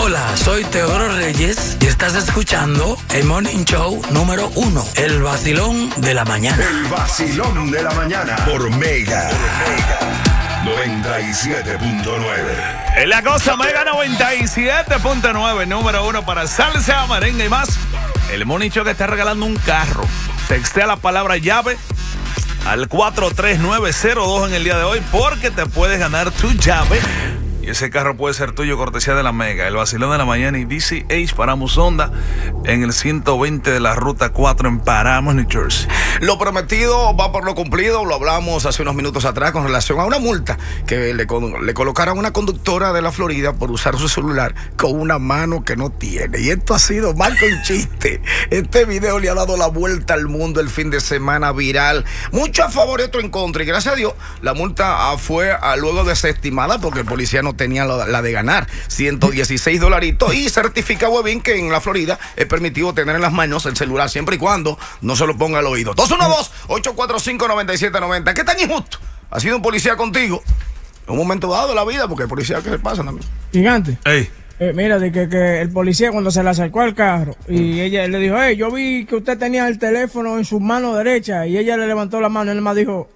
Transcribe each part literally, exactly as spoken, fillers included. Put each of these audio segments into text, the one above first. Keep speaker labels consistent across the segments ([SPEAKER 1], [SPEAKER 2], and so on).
[SPEAKER 1] Hola, soy Teodoro Reyes y estás escuchando el Morning Show número uno, El Vacilón de la Mañana.
[SPEAKER 2] El Vacilón de la Mañana por Mega. Por Mega noventa y siete punto nueve.
[SPEAKER 3] En la cosa Mega noventa y siete punto nueve, número uno para salsa, merengue y más. El Morning Show que está regalando un carro. Textea la palabra llave al cuatro tres nueve cero dos en el día de hoy porque te puedes ganar tu llave. Y ese carro puede ser tuyo, cortesía de la Mega. El Vacilón de la Mañana y D C H Paramos Honda en el ciento veinte de la Ruta cuatro en Paramos, New Jersey.
[SPEAKER 4] Lo prometido va por lo cumplido. Lo hablamos hace unos minutos atrás con relación a una multa que le, le colocaron a una conductora de la Florida por usar su celular con una mano que no tiene. Y esto ha sido más que un chiste. Este video le ha dado la vuelta al mundo el fin de semana, viral. Mucho a favor y otro en contra. Y gracias a Dios, la multa fue a luego desestimada porque el policía no tenía la, la de ganar ciento dieciséis dolaritos y certifica Webin que en la Florida es permitido tener en las manos el celular siempre y cuando no se lo ponga al oído. dos uno dos, ocho cuatro cinco, nueve siete nueve cero. ¿Qué tan injusto ha sido un policía contigo en un momento dado de la vida? Porque el policía, ¿qué le pasa también?
[SPEAKER 5] Gigante.
[SPEAKER 3] Hey.
[SPEAKER 5] Eh, mira, de que, que el policía cuando se le acercó al carro y mm. ella le dijo, hey, yo vi que usted tenía el teléfono en su mano derecha, y ella le levantó la mano y él más dijo,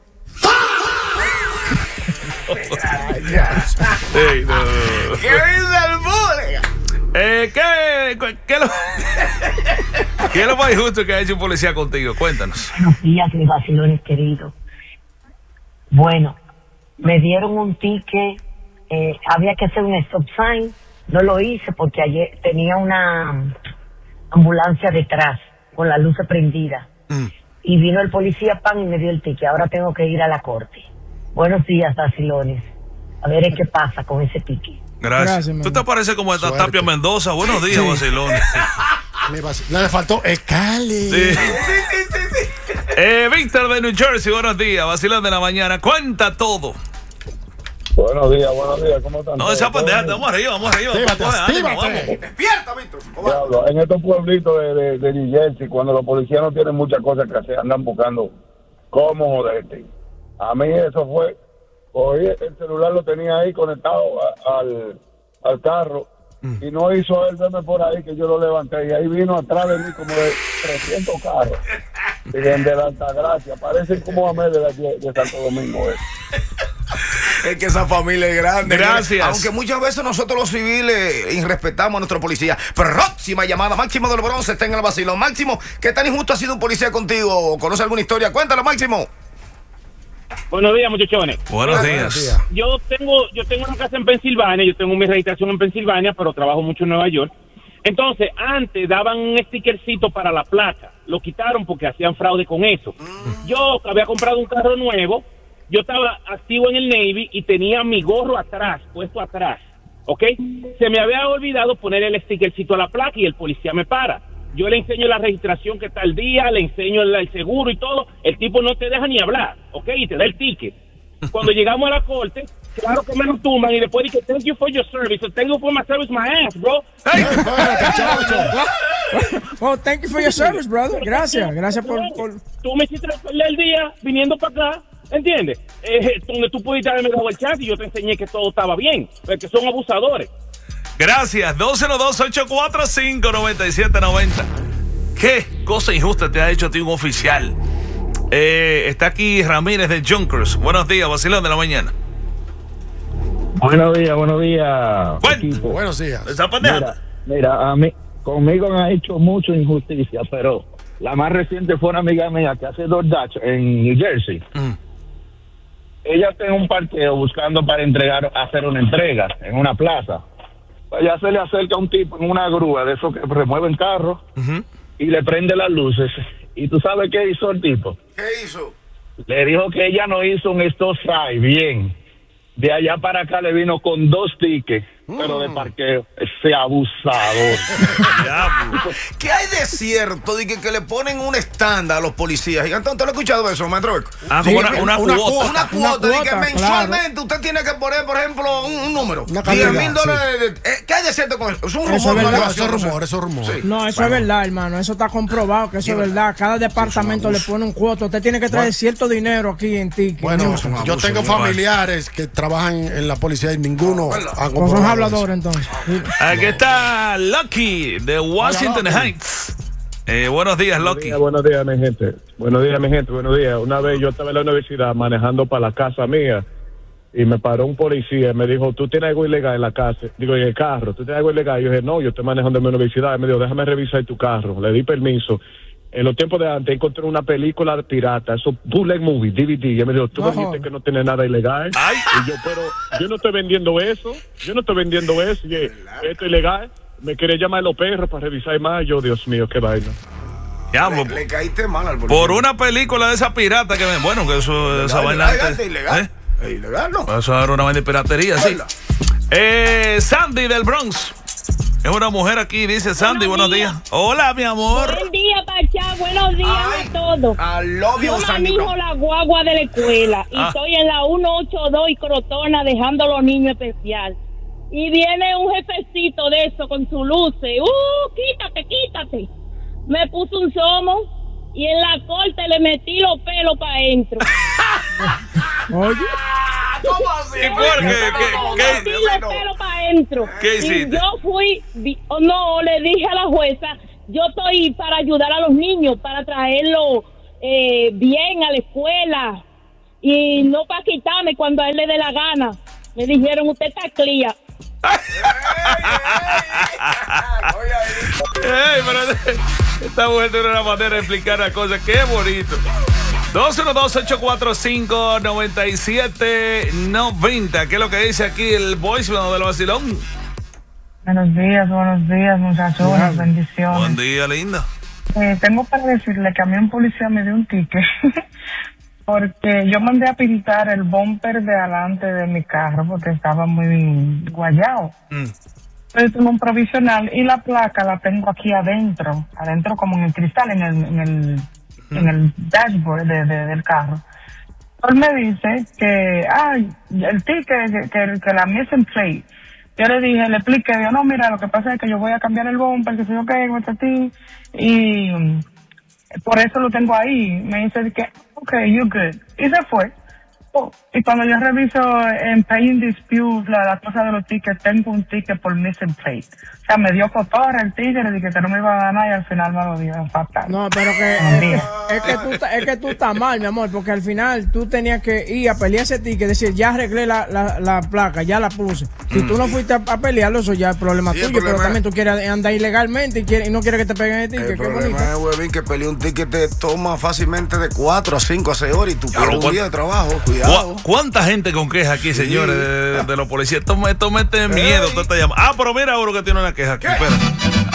[SPEAKER 3] hey, no.
[SPEAKER 4] ¿qué dice el bullying?
[SPEAKER 3] Eh, ¿qué, qué, lo, ¿Qué es lo más injusto que ha hecho un policía contigo? Cuéntanos.
[SPEAKER 6] Buenos días, mis vacilones queridos. Bueno, me dieron un ticket, eh, había que hacer un stop sign, no lo hice porque ayer tenía una ambulancia detrás con las luces prendidas mm. y vino el policía pan y me dio el ticket. Ahora tengo que ir a la corte. Buenos días, vacilones. A ver qué pasa con ese ticket.
[SPEAKER 3] Gracias. Gracias. Tú te pareces como esta Tapia Mendoza. Buenos días, sí. Vacilones.
[SPEAKER 7] No le faltó Escali.
[SPEAKER 3] Sí. Sí, sí, sí, sí. Eh, Víctor de New Jersey, buenos días. Vacilón de la Mañana. Cuenta todo.
[SPEAKER 8] Buenos días, buenos días. ¿Cómo están?
[SPEAKER 3] No, esa pendeja, vamos arriba, vamos arriba.
[SPEAKER 4] Despierta, Víctor.
[SPEAKER 8] Diablo, en estos pueblitos de, de, de New Jersey, cuando los policías no tienen muchas cosas que hacer, andan buscando cómo joderte. A mí eso fue, cogí el celular, lo tenía ahí conectado a, al, al carro mm. y no hizo él verme por ahí que yo lo levanté y ahí vino atrás de mí como de trescientos carros y de, de la Altagracia, parecen como a mí de, de, de Santo Domingo. Eh.
[SPEAKER 4] Es que esa familia es grande.
[SPEAKER 3] Gracias.
[SPEAKER 4] Aunque muchas veces nosotros los civiles irrespetamos a nuestro policía. Próxima llamada, Máximo del Bronce está en el vacilón. Máximo, ¿qué tan injusto ha sido un policía contigo? ¿Conoce alguna historia? Cuéntalo, Máximo.
[SPEAKER 9] Buenos días, muchachones.
[SPEAKER 3] Buenos días.
[SPEAKER 9] Yo tengo, yo tengo una casa en Pensilvania, yo tengo mi registración en Pensilvania, pero trabajo mucho en Nueva York. Entonces, antes daban un stickercito para la placa. Lo quitaron porque hacían fraude con eso. Mm. Yo había comprado un carro nuevo, yo estaba activo en el Navy y tenía mi gorro atrás, puesto atrás, ¿ok? Se me había olvidado poner el stickercito a la placa y el policía me para. Yo le enseño la registración que está al día, le enseño el, el seguro y todo. El tipo no te deja ni hablar, ¿ok? Y te da el ticket. Cuando llegamos a la corte, claro que me lo tumban y después dije, thank you for your service. Thank you for my service, my ass, bro.
[SPEAKER 5] Hey. Oh, thank you for your service, brother. Gracias, gracias por... por...
[SPEAKER 9] Tú me hiciste perder el día viniendo para acá, ¿entiendes? Eh, donde tú pudiste haberme dado el chance y yo te enseñé que todo estaba bien, porque son abusadores.
[SPEAKER 3] Gracias. dos cero dos, ocho cuatro cinco, nueve siete nueve cero. ¿Qué cosa injusta te ha hecho a ti un oficial? Eh, está aquí Ramírez de Junkers. Buenos días, Vacilón de la Mañana.
[SPEAKER 8] Buenos días, buenos días.
[SPEAKER 7] Buenos días.
[SPEAKER 8] Mira, mira, a mí, conmigo me ha hecho mucha injusticia, pero la más reciente fue una amiga mía que hace DoorDash en New Jersey. Mm. Ella está en un parqueo buscando para entregar, hacer una entrega en una plaza. Ya se le acerca un tipo en una grúa de esos que remueven carros uh-huh. y le prende las luces. ¿Y tú sabes qué hizo el tipo?
[SPEAKER 4] ¿Qué hizo?
[SPEAKER 8] Le dijo que ella no hizo un stop sign bien. De allá para acá le vino con dos tickets, mm. pero de parqueo. Ese abusador.
[SPEAKER 4] ¿Qué hay de cierto de que, que le ponen un estándar a los policías? ¿Y entonces lo he escuchado eso, maestro Beco?
[SPEAKER 3] Ah, sí, una, una, una, cuota.
[SPEAKER 4] Una cuota. De que mensualmente claro. usted tiene que poner, por ejemplo, un, un número. diez mil dólares. Sí. ¿Qué hay de cierto con eso? Es un rumor.
[SPEAKER 7] Eso es
[SPEAKER 4] verdad,
[SPEAKER 7] eso es rumor, eso es rumor. Sí.
[SPEAKER 5] No, eso bueno. es verdad, hermano. Eso está comprobado que eso sí, es verdad. Cada departamento le pone un cuota. Usted tiene que traer bueno. cierto dinero aquí en ticket.
[SPEAKER 7] Bueno, no, yo tengo familiares que trabajan en la policía y ninguno ha comprobado.
[SPEAKER 5] hablador entonces.
[SPEAKER 3] Aquí está Lucky de Washington Heights. Eh, buenos días, Lucky.
[SPEAKER 10] Buenos días, mi gente. Buenos días, mi gente. Buenos días. Una vez yo estaba en la universidad manejando para la casa mía y me paró un policía y me dijo, ¿tú tienes algo ilegal en la casa? Digo, en el carro, ¿tú tienes algo ilegal? Y yo dije, no, yo estoy manejando en mi universidad. Y me dijo, déjame revisar tu carro. Le di permiso. En los tiempos de antes encontré una película pirata, eso bootleg movie, D V D. Y me dijo, tú me dijiste que no tiene nada ilegal.
[SPEAKER 3] Ay.
[SPEAKER 10] Y yo, pero yo no estoy vendiendo eso. Yo no estoy vendiendo eso. Y esto es ilegal. Me quería llamar a los perros para revisar más. Yo, Dios mío, qué vaina.
[SPEAKER 3] Ya,
[SPEAKER 4] Le, le caíste mal al policía.
[SPEAKER 3] por una película de esa pirata que me, bueno, que eso, esa vaina.
[SPEAKER 4] Ilegal, es ilegal.
[SPEAKER 3] ¿Eh?
[SPEAKER 4] Es ilegal, ¿no?
[SPEAKER 3] Eso era una vaina de piratería, sí. Eh, Sandy del Bronx. Es una mujer aquí, dice Sandy, buenos, buenos días. días. Hola, mi amor.
[SPEAKER 11] Buen día, Pachá, buenos días Ay, a todos. Yo manejo la guagua de la escuela y
[SPEAKER 3] ah.
[SPEAKER 11] estoy en la ciento ochenta y dos y Crotona dejando a los niños especial. Y viene un jefecito de eso con su luces. ¡Uh, quítate, quítate! Me puso un somo y en la corte le metí los pelos para adentro.
[SPEAKER 5] Oye.
[SPEAKER 3] ¿Cómo así? ¿Y por qué? ¿Qué,
[SPEAKER 11] qué, qué, pelo para adentro.
[SPEAKER 3] ¿Qué hiciste?
[SPEAKER 11] Y yo fui, oh, no, le dije a la jueza, yo estoy para ayudar a los niños, para traerlos eh, bien a la escuela y no para quitarme cuando a él le dé la gana. Me dijeron, usted está cría.
[SPEAKER 3] Ey, pero esta mujer tiene una manera de explicar las cosas. Qué bonito. dos uno dos, ocho cuatro cinco, nueve siete nueve cero. ¿Qué es lo que dice aquí el voicemail del vacilón?
[SPEAKER 12] Buenos días, buenos días, muchachos. Buenas bendiciones.
[SPEAKER 3] Buen día, linda.
[SPEAKER 12] Eh, tengo para decirle que a mí un policía me dio un ticket porque yo mandé a pintar el bumper de adelante de mi carro porque estaba muy guayado. Mm. Entonces tengo un provisional y la placa la tengo aquí adentro, adentro como en el cristal, en el... En el en el dashboard de, de, del carro. Él me dice que, ay, el ticket, que, que, que la missing plate. Yo le dije, le expliqué, yo no, mira, lo que pasa es que yo voy a cambiar el bumper, que soy yo que a ti, y por eso lo tengo ahí. Me dice que, ok, you're good. Y se fue. Oh, y cuando yo reviso en Paying Dispute, la, la cosa de los tickets, tengo un ticket por missing plate. O sea, me dio cotorra el ticket, le dije que no me iba a ganar y al final me lo dio fatal.
[SPEAKER 5] No, pero que es, que, es, que tú, es que tú estás mal, mi amor, porque al final tú tenías que ir a pelear ese ticket, decir, ya arreglé la, la, la placa, ya la puse. Si mm. tú no fuiste a, a pelearlo, eso ya es problema sí, tuyo, problema pero también tú quieres andar ilegalmente y, quieres, y no quieres que te peguen el ticket.
[SPEAKER 4] El problema es, huevín, que pelear un ticket te toma fácilmente de cuatro a cinco a seis horas y tú pierdes un día de trabajo, cuidado.
[SPEAKER 3] ¿Cuánta gente con queja aquí, señores, sí. de, de, de los policías? Esto, esto mete miedo. Esto está llamando. Ah, pero mira uno que tiene una queja aquí. Espera.